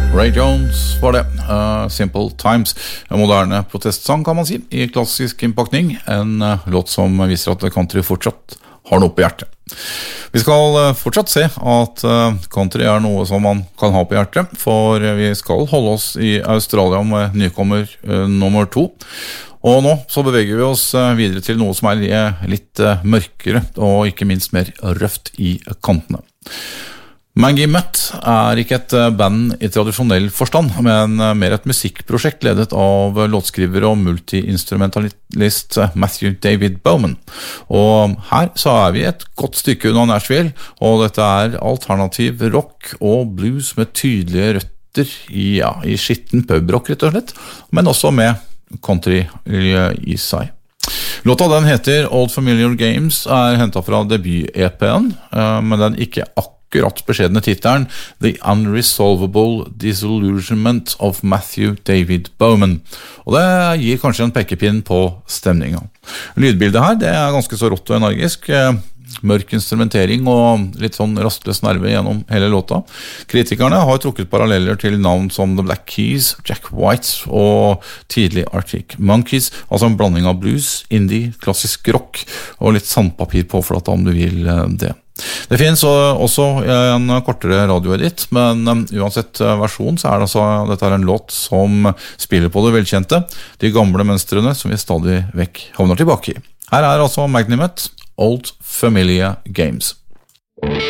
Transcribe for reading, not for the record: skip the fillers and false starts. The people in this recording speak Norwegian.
Ray Jones var det. Simple Times. En moderne protestsang, kan man si, i klassisk innpakning. En låt som viser at country fortsatt har noe på hjertet. Vi skal fortsatt se at country er noe som man kan ha på hjertet, for vi skal holde oss i Australia med nykommer nummer 2. Og nå så beveger vi oss videre til noe som er litt mørkere, og ikke minst mer røft i kantene. Maggie Mutt er ikke et band i tradisjonell forstand, men mer et musikkprosjekt ledet av låtskriver og multi-instrumentalist Matthew David Bowman. Og her så er vi et godt stykke unna Nashville, og dette er alternativ rock og blues med tydelige røtter i skitten pubrock rett og slett, men også med country i seg. Låta den heter Old Familiar Games, er hentet fra debut-EP'en, men den ikke akkurat beskjedne titelen The Unresolvable Disillusionment of Matthew David Bowman. Og det gir kanskje en pekepinn på stemningen. Lydbildet her, det er ganske så rått og energisk. Mørk instrumentering og litt sånn rastløs nerve gjennom hele låta. Kritikerne har trukket paralleller til navn som The Black Keys, Jack White og tidlig Arctic Monkeys, altså en blanding av blues, indie, klassisk rock og litt sandpapir på flata om du vil det. Det finnes også en kortere radioedit, men uansett versjon så er det altså, dette er en låt som spiller på det velkjente, de gamle mønstrene som vi stadig vekk havner tilbake i. Her er altså Maggie Mutt, Old Familiar Games.